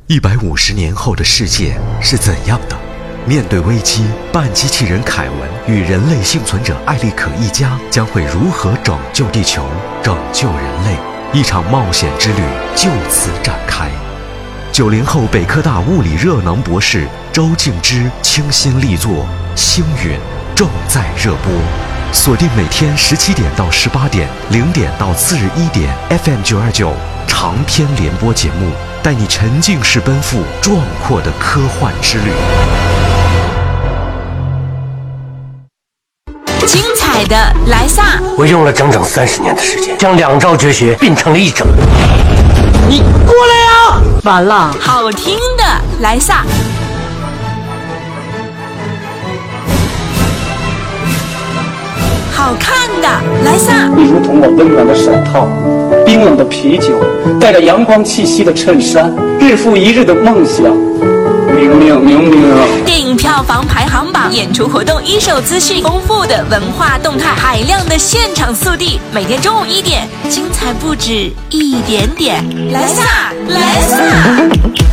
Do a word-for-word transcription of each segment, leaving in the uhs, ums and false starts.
一百五十年后的世界是怎样的？面对危机，半机器人凯文与人类幸存者艾利可一家将会如何拯救地球、拯救人类？一场冒险之旅就此展开。九零后北科大物理热能博士周静之倾心力作《星陨》正在热播，锁定每天十七点到十八点，零点到次日一点 F M 九二九长篇联播节目，带你沉浸式奔赴壮阔的科幻之旅。 精彩的莱萨， 我用了整整三十年的时间，将两招绝学并成了一整。你过来呀！ 完了，好听的莱萨，好看的莱萨。 你如同我温暖的手套，冰冷的啤酒，带着阳光气息的衬衫，日复一日的梦想。明明明明， 电影票房排行榜、演出活动一手资讯、丰富的文化动态、海量的现场速递，每天中午一点，精彩不止一点点。莱萨，莱萨。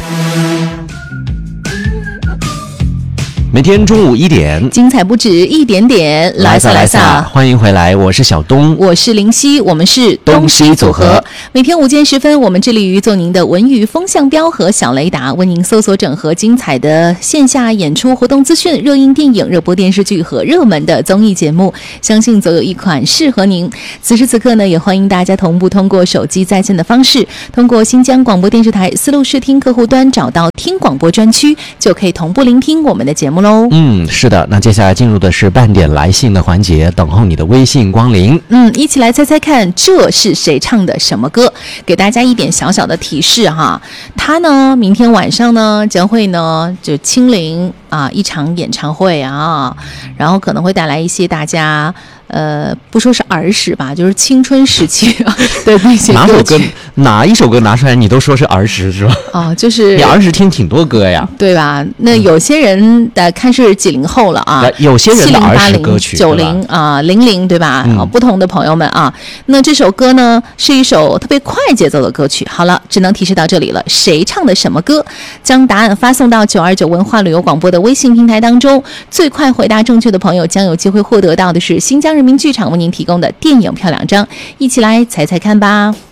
每天中午一点， 精彩不止一点点。 来撒来撒，欢迎回来，我是小东， 我是林夕，我们是东西组合。 每天午间时分，我们致力于做您的文娱风向标和小雷达，为您搜索整合精彩的线下演出活动资讯、热映电影、热播电视剧和热门的综艺节目，相信总有一款适合您。此时此刻呢，也欢迎大家同步通过手机在线的方式，通过新疆广播电视台思路视听客户端找到听广播专区，就可以同步聆听我们的节目喽。 嗯，是的，那接下来进入的是半点来信的环节，等候你的微信光临。 嗯，一起来猜猜看，这是谁唱的什么歌？给大家一点小小的提示哈，他呢，明天晚上呢，将会呢就亲临啊一场演唱会啊，然后可能会带来一些大家。呃，不说是儿时吧，就是青春时期的那些歌曲。哪首歌哪一首歌拿出来，你都说是儿时是吧？ 哦，就是你儿时听挺多歌呀， 对吧？那有些人的、嗯、看是几零后了啊， 有些人的儿时歌曲， 九零啊，零零对吧？嗯、不同的朋友们啊，那这首歌呢是一首特别快节奏的歌曲。好了，只能提示到这里了。谁唱的什么歌？将答案发送到九二九文化旅游广播的微信平台当中，最快回答正确的朋友将有机会获得到的是新疆人民剧场为您提供的电影票两张，一起来猜猜看吧。